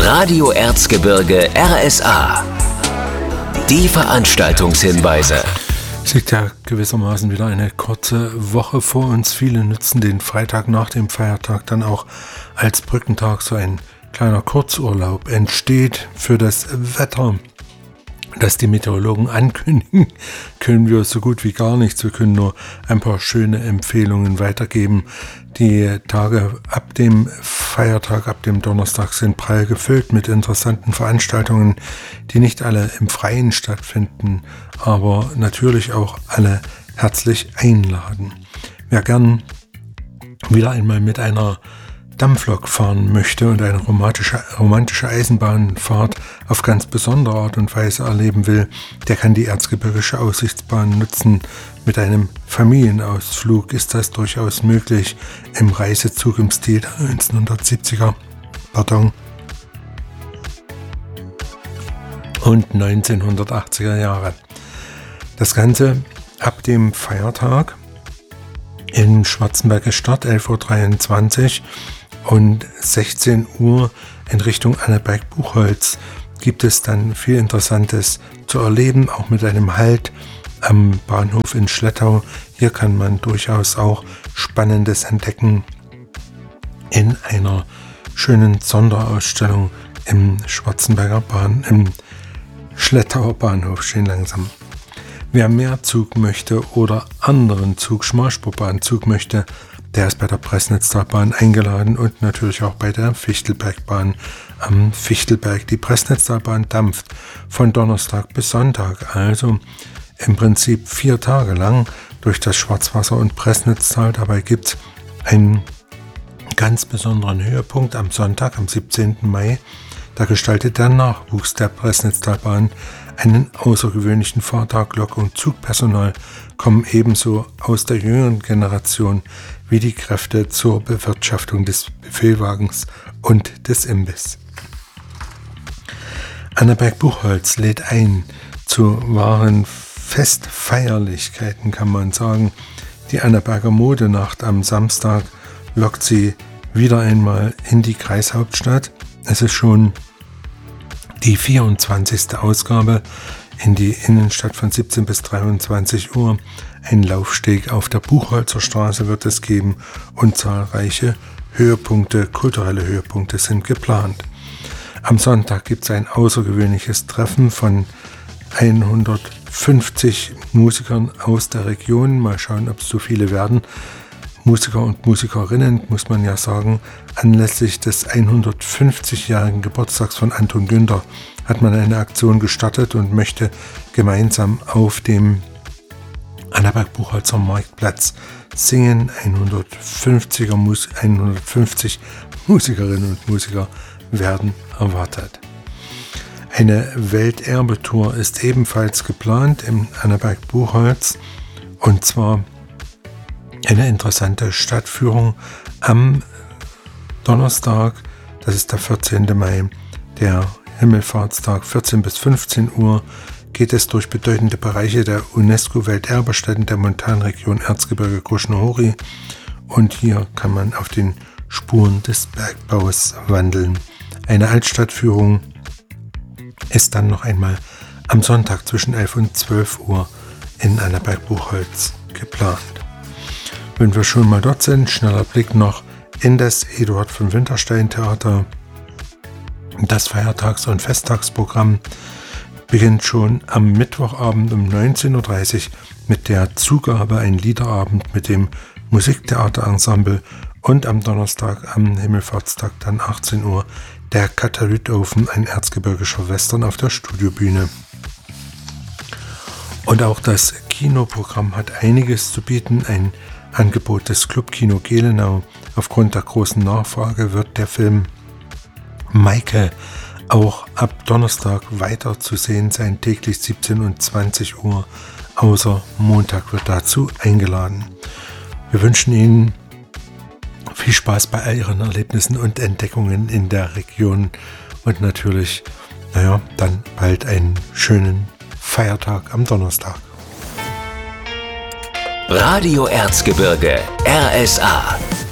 Radio Erzgebirge RSA. Die Veranstaltungshinweise. Es liegt ja gewissermaßen wieder eine kurze Woche vor uns. Viele nutzen den Freitag nach dem Feiertag dann auch als Brückentag. So ein kleiner Kurzurlaub entsteht für das Wetter, das die Meteorologen ankündigen, können wir so gut wie gar nichts. Wir können nur ein paar schöne Empfehlungen weitergeben. Die Tage ab dem Feiertag, ab dem Donnerstag sind prall gefüllt mit interessanten Veranstaltungen, die nicht alle im Freien stattfinden, aber natürlich auch alle herzlich einladen. Wer gern wieder einmal mit einer Dampflok fahren möchte und eine romantische Eisenbahnfahrt auf ganz besondere Art und Weise erleben will, der kann die Erzgebirgische Aussichtsbahn nutzen. Mit einem Familienausflug ist das durchaus möglich im Reisezug im Stil der 1970er und 1980er Jahre. Das Ganze ab dem Feiertag in Schwarzenberg Start, 11.23 Uhr. Und 16 Uhr in Richtung Annaberg-Buchholz gibt es dann viel Interessantes zu erleben, auch mit einem Halt am Bahnhof in Schlettau. Hier kann man durchaus auch Spannendes entdecken in einer schönen Sonderausstellung im Schlettauer Bahnhof. Schön langsam. Wer mehr Zug möchte oder anderen Zug, Schmalspurbahn-Zug möchte, der ist bei der Pressnitztalbahn eingeladen und natürlich auch bei der Fichtelbergbahn am Fichtelberg. Die Pressnitztalbahn dampft von Donnerstag bis Sonntag, also im Prinzip 4 Tage lang durch das Schwarzwasser und Pressnitztal. Dabei gibt es einen ganz besonderen Höhepunkt am Sonntag, am 17. Mai. Da gestaltet der Nachwuchs der Pressnitztalbahn einen außergewöhnlichen Fahrtag. Lok- und Zugpersonal kommen ebenso aus der jüngeren Generation wie die Kräfte zur Bewirtschaftung des Befehlwagens und des Imbiss. Annaberg-Buchholz lädt ein zu wahren Festfeierlichkeiten, kann man sagen. Die Annaberger Modenacht am Samstag lockt sie wieder einmal in die Kreishauptstadt. Es ist schon die 24. Ausgabe in die Innenstadt von 17 bis 23 Uhr. Ein Laufsteg auf der Buchholzer Straße wird es geben und zahlreiche kulturelle Höhepunkte sind geplant. Am Sonntag gibt es ein außergewöhnliches Treffen von 150 Musikern aus der Region. Mal schauen, ob es so viele werden. Musiker und Musikerinnen, muss man ja sagen. Anlässlich des 150-jährigen Geburtstags von Anton Günther hat man eine Aktion gestartet und möchte gemeinsam auf dem Annaberg-Buchholzer Marktplatz singen. 150 Musikerinnen und Musiker werden erwartet. Eine Welterbetour ist ebenfalls geplant im Annaberg-Buchholz, und zwar eine interessante Stadtführung am Donnerstag, das ist der 14. Mai, der Himmelfahrtstag, 14 bis 15 Uhr, geht es durch bedeutende Bereiche der UNESCO-Welterbestätten der Montanregion Erzgebirge Kruschnohori, und hier kann man auf den Spuren des Bergbaus wandeln. Eine Altstadtführung ist dann noch einmal am Sonntag zwischen 11 und 12 Uhr in Annaberg-Buchholz geplant. Wenn wir schon mal dort sind, schneller Blick noch in das Eduard von Winterstein Theater. Das Feiertags- und Festtagsprogramm beginnt schon am Mittwochabend um 19.30 Uhr mit der Zugabe, ein Liederabend mit dem Musiktheaterensemble, und am Donnerstag am Himmelfahrtstag dann 18 Uhr der Katalytofen, ein erzgebirgischer Western auf der Studiobühne. Und auch das Kinoprogramm hat einiges zu bieten. Ein Angebot des Clubkino Gelenau. Aufgrund der großen Nachfrage wird der Film Maike auch ab Donnerstag weiter zu sehen sein, täglich 17 und 20 Uhr, außer Montag wird dazu eingeladen. Wir wünschen Ihnen viel Spaß bei all Ihren Erlebnissen und Entdeckungen in der Region und natürlich, dann bald einen schönen Feiertag am Donnerstag. Radio Erzgebirge RSA.